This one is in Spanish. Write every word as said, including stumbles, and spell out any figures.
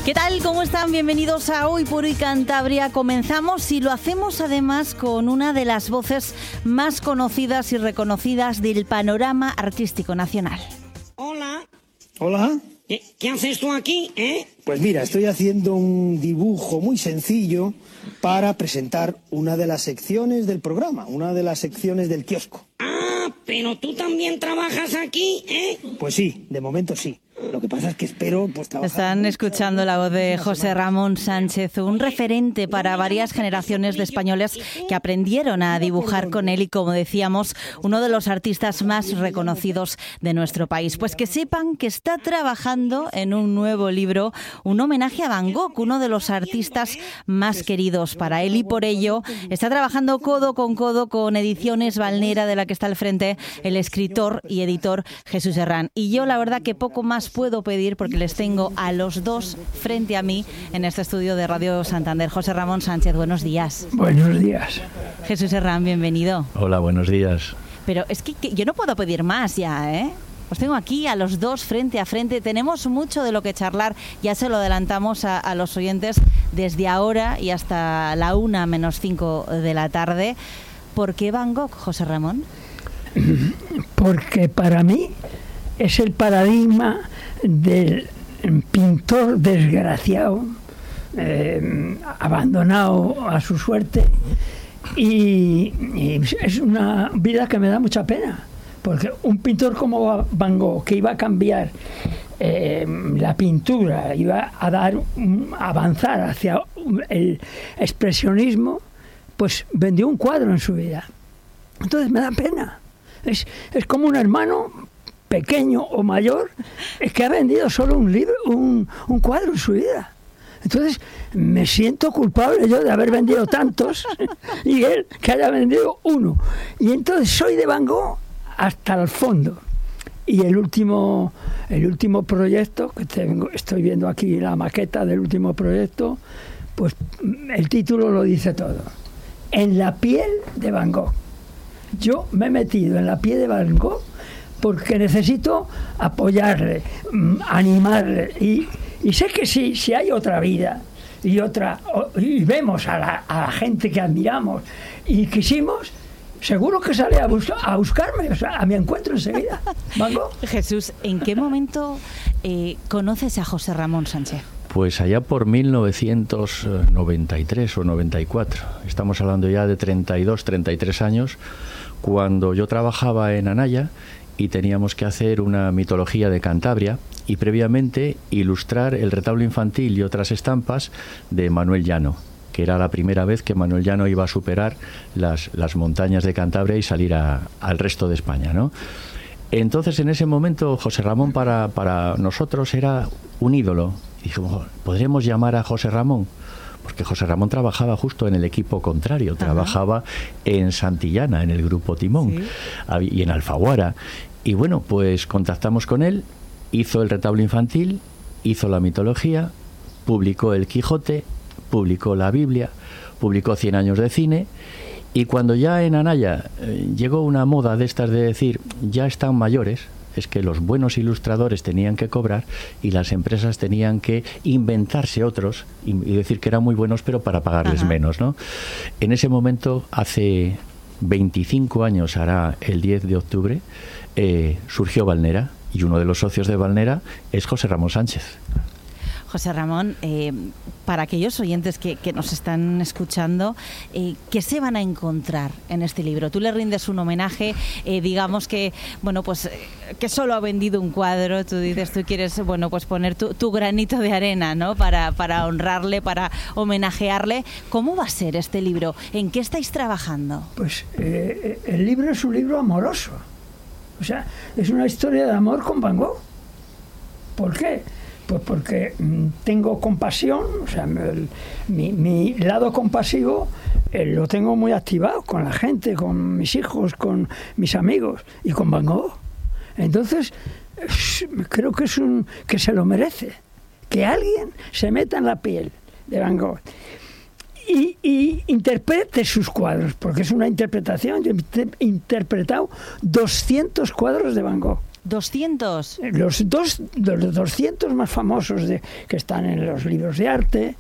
¿Qué tal? ¿Cómo están? Bienvenidos a Hoy por Hoy Cantabria. Comenzamos y lo hacemos además con una de las voces más conocidas y reconocidas del panorama artístico nacional. Hola. Hola. ¿Qué, qué haces tú aquí, eh? Pues mira, estoy haciendo un dibujo muy sencillo para presentar una de las secciones del programa, una de las secciones del kiosco. Ah, pero tú también trabajas aquí, ¿eh? Pues sí, de momento sí. Lo que pasa es que espero pues trabajar. Están escuchando la voz de José Ramón Sánchez, un referente para varias generaciones de españoles que aprendieron a dibujar con él y, como decíamos, uno de los artistas más reconocidos de nuestro país. Pues que sepan que está trabajando en un nuevo libro, un homenaje a Van Gogh, uno de los artistas más queridos para él, y por ello está trabajando codo con codo con Ediciones Valnera, de la que está al frente el escritor y editor Jesús Herrán. Y yo la verdad que poco más puedo pedir porque les tengo a los dos frente a mí en este estudio de Radio Santander. José Ramón Sánchez, buenos días. Buenos días. Jesús Herrán, bienvenido. Hola, buenos días. Pero es que, que yo no puedo pedir más ya, ¿eh? Os tengo aquí a los dos frente a frente. Tenemos mucho de lo que charlar. Ya se lo adelantamos a, a los oyentes desde ahora y hasta la una menos cinco de la tarde. ¿Por qué Van Gogh, José Ramón? Porque para mí es el paradigma del pintor desgraciado, eh, abandonado a su suerte, y, y es una vida que me da mucha pena, porque un pintor como Van Gogh, que iba a cambiar eh, la pintura, iba a dar un, avanzar hacia el expresionismo, pues vendió un cuadro en su vida. Entonces me da pena. Es, es como un hermano pequeño o mayor, es que ha vendido solo un libro, un, un cuadro en su vida. Entonces me siento culpable yo de haber vendido tantos y él que haya vendido uno. Y entonces soy de Van Gogh hasta el fondo. Y el último, el último proyecto, que tengo, estoy viendo aquí la maqueta del último proyecto, pues el título lo dice todo. En la piel de Van Gogh. Yo me he metido en la piel de Van Gogh porque necesito apoyarle, animarle, y, y sé que si, si hay otra vida y otra y vemos a la, a la gente que admiramos y quisimos, seguro que sale a, bus, a buscarme, o sea, a mi encuentro enseguida. Van Gogh. Jesús, ¿en qué momento eh, conoces a José Ramón Sánchez? Pues allá por mil novecientos noventa y tres o noventa y cuatro, estamos hablando ya de treinta y dos, treinta y tres años, cuando yo trabajaba en Anaya y teníamos que hacer una mitología de Cantabria y previamente ilustrar el retablo infantil y otras estampas de Manuel Llano, que era la primera vez que Manuel Llano iba a superar las, las montañas de Cantabria y salir a, al resto de España, ¿no? Entonces, en ese momento, José Ramón para, para nosotros era un ídolo. Y dijimos, ¿podríamos llamar a José Ramón? Porque José Ramón trabajaba justo en el equipo contrario, Ajá. trabajaba en Santillana, en el grupo Timón, ¿Sí? y en Alfaguara. Y bueno, pues contactamos con él, hizo el retablo infantil, hizo la mitología, publicó el Quijote, publicó la Biblia, publicó Cien años de cine. Y cuando ya en Anaya eh, llegó una moda de estas de decir, ya están mayores, es que los buenos ilustradores tenían que cobrar y las empresas tenían que inventarse otros y, y decir que eran muy buenos, pero para pagarles Ajá. menos, ¿no? En ese momento, hace veinticinco años, hará el diez de octubre, eh, surgió Valnera, y uno de los socios de Valnera es José Ramón Sánchez. José Ramón, eh, para aquellos oyentes que, que nos están escuchando, eh, ¿qué se van a encontrar en este libro? Tú le rindes un homenaje, eh, digamos que, bueno, pues eh, que solo ha vendido un cuadro, tú dices, tú quieres, bueno, pues poner tu, tu granito de arena, ¿no? Para, para honrarle, para homenajearle. ¿Cómo va a ser este libro? ¿En qué estáis trabajando? Pues eh, el libro es un libro amoroso. O sea, es una historia de amor con Van Gogh. ¿Por qué? Pues porque mmm, tengo compasión, o sea, el, mi, mi lado compasivo eh, lo tengo muy activado con la gente, con mis hijos, con mis amigos y con Van Gogh. Entonces, creo que es un que se lo merece, que alguien se meta en la piel de Van Gogh y, y interprete sus cuadros, porque es una interpretación. Yo he interpretado doscientos cuadros de Van Gogh ¿doscientos? Los, dos, los doscientos más famosos de, que están en los libros de arte,